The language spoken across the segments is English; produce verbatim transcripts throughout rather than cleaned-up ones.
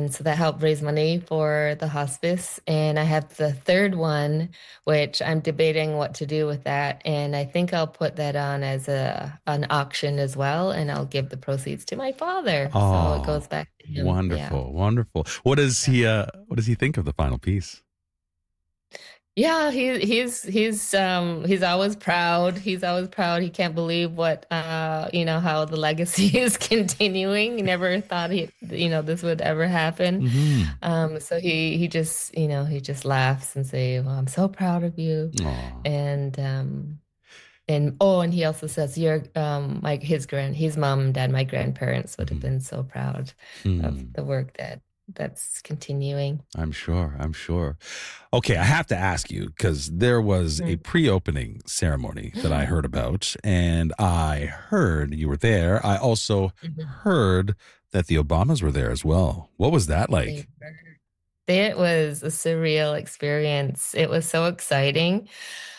and so that helped raise money for the hospice. And I have the third one, which I'm debating what to do with that. And I think I'll put that on as a an auction as well, and I'll give the proceeds to my father. So it Oh, goes back to him. Yeah. wonderful, wonderful. What does he uh what does he think of the final piece? Yeah, he he's he's um he's always proud. He's always proud. He can't believe what uh you know how the legacy is continuing. He never thought he you know this would ever happen. Hmm. Um so he he just you know he just laughs and say, "Well, I'm so proud of you." Oh. And um and oh, and he also says your um like his grand his mom and dad, my grandparents would have Hmm. been so proud of Hmm. the work that that's continuing. I'm sure. I'm sure. Okay, I have to ask you because there was a pre-opening ceremony that I heard about, and I heard you were there. I also Mhm. heard that the Obamas were there as well. What was that They like? were. It was a surreal experience. It was so exciting.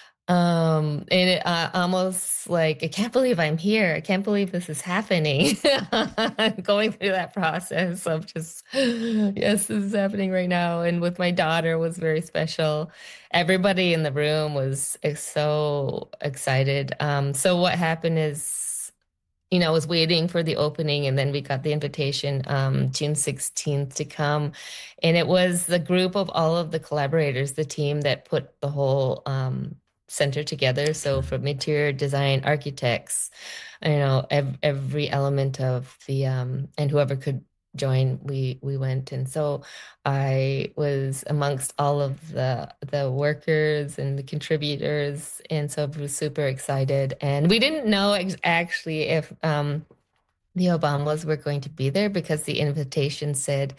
Um, and it uh, almost like, I can't believe I'm here. I can't believe this is happening. Going through that process of just, yes, this is happening right now. And with my daughter was very special. Everybody in the room was ex- so excited. Um, so what happened is, you know, I was waiting for the opening and then we got the invitation um June sixteenth to come. And it was the group of all of the collaborators, the team that put the whole um center together. So from interior design architects, you know, ev every element of the um and whoever could join, we we went. And so I was amongst all of the the workers and the contributors, and so I was super excited. And we didn't know ex actually if um, the Obamas were going to be there because the invitation said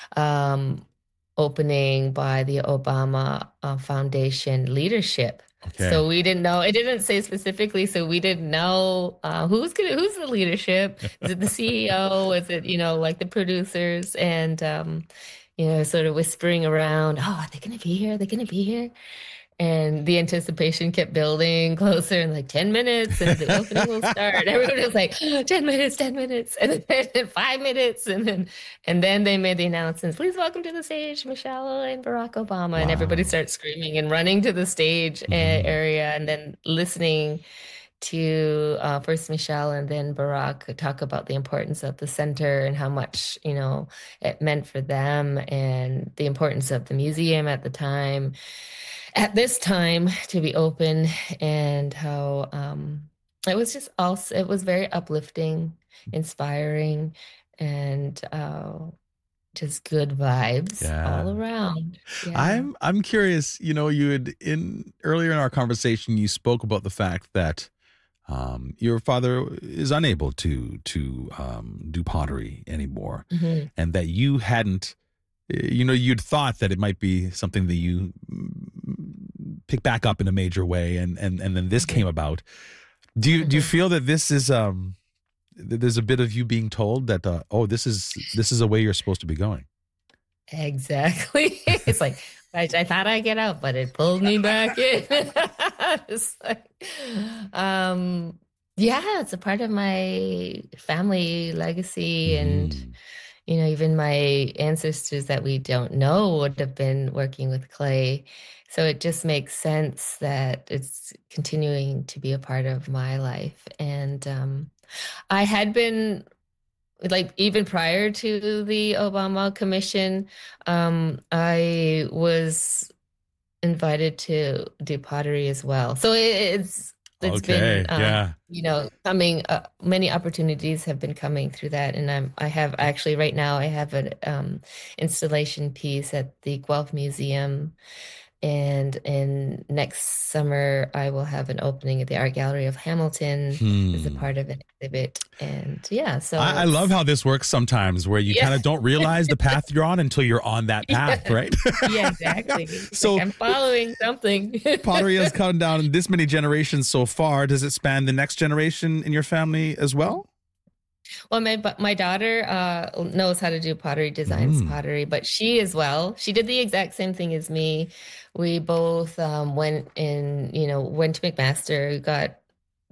um, opening by the Obama uh, Foundation leadership. Okay. So we didn't know. It didn't say specifically, so we didn't know uh, who's gonna who's the leadership. Is it the C E O? Is it, you know, like the producers? And um, you know, sort of whispering around, oh, are they gonna be here? Are they gonna be here? And the anticipation kept building closer and like ten minutes and the opening will start. Everyone was like, oh, ten minutes, ten minutes, and then five minutes. And then and then they made the announcements, please welcome to the stage, Michelle and Barack Obama. And everybody Wow. starts screaming and running to the stage a- Hmm. area and then listening to uh, first Michelle and then Barack talk about the importance of the center and how much, you know, it meant for them and the importance of the museum at the time at this time to be open, and how um, it was just also it was very uplifting, inspiring, and uh, just good vibes Yeah. all around. Yeah. I'm I'm curious, you know, you had in earlier in our conversation you spoke about the fact that um, your father is unable to to um, do pottery anymore, Hmm. and that you hadn't, you know, you'd thought that it might be something that you pick back up in a major way, and and and then this came Hmm. about. Do you do you Hmm. feel that this is um th- there's a bit of you being told that uh, oh this is this is a way you're supposed to be going? Exactly. It's like I, I thought I'd get out, but it pulled me back in. It's like, um, yeah, it's a part of my family legacy, and Hmm. you know, even my ancestors that we don't know would have been working with clay. So it just makes sense that it's continuing to be a part of my life. And um, I had been like even prior to the Obama Commission, um, I was invited to do pottery as well. So it, it's it's been Okay. um, Yeah. you know coming. Uh, many opportunities have been coming through that, and I'm I have actually right now I have an um, installation piece at the Guelph Museum. And in next summer, I will have an opening at the Art Gallery of Hamilton as a Hmm. part of an exhibit. And yeah, so I, I love it's how this works sometimes, where you yeah. kind of don't realize the path you're on until you're on that path, Yeah, right? yeah, exactly. It's like So I'm following something. pottery has come down this many generations so far. Does it span the next generation in your family as well? Well, my but my daughter uh knows how to do pottery, designs Hmm. pottery, but she as well. She did the exact same thing as me. We both um went in, you know, went to McMaster, got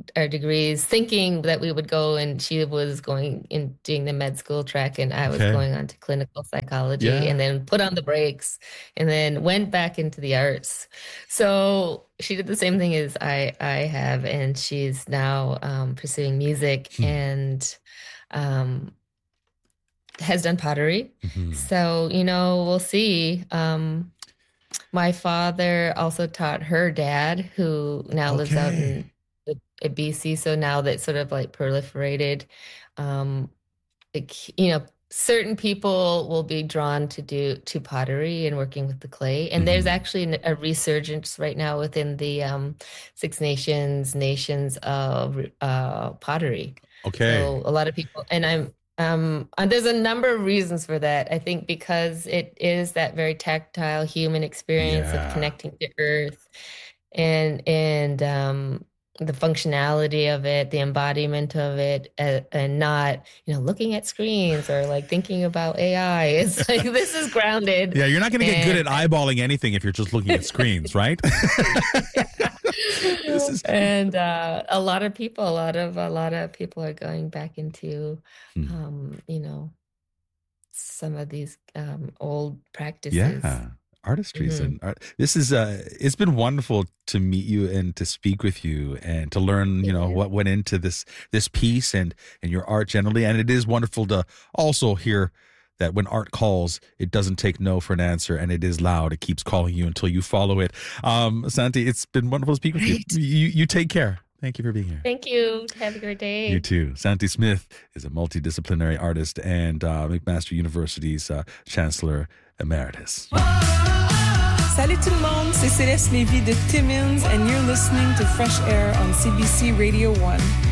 our degrees, thinking that we would go, and she was going in doing the med school track, and I was Okay. going on to clinical psychology, Yeah. and then put on the brakes, and then went back into the arts. So she did the same thing as I I have, and she's now um, pursuing music Hmm. and um, has done pottery. Mhm. So, you know, we'll see. Um, my father also taught her dad, who now lives out Okay. in, the- in B C. So now that sort of like proliferated, um, like, you know, certain people will be drawn to do to pottery and working with the clay. And there's Mhm. actually an- a resurgence right now within the um, Six Nations nations of uh, pottery. Okay. So a lot of people, and I'm, um, and there's a number of reasons for that. I think because it is that very tactile human experience Yeah. of connecting to earth, and and um, the functionality of it, the embodiment of it, uh, and not, you know, looking at screens or like thinking about A I. It's like this is grounded. Yeah, you're not going to get good at And- eyeballing anything if you're just looking at screens, right? This is- and uh, a lot of people, a lot of a lot of people are going back into, Hmm. um, you know, some of these um, old practices. Yeah, artistries Mhm. and art. This is uh, it's been wonderful to meet you and to speak with you and to learn, you know, Yeah. what went into this this piece and and your art generally. And it is wonderful to also hear that when art calls, it doesn't take no for an answer, and it is loud. It keeps calling you until you follow it. Um, Santi, it's been wonderful to speak with Great. you. You you take care. Thank you for being here. Thank you. Have a great day. You too. Santi Smith is a multidisciplinary artist and uh, McMaster University's uh, Chancellor Emeritus. Salut tout le monde, c'est Céleste Lévy de Timmins, and you're listening to Fresh Air on C B C Radio one.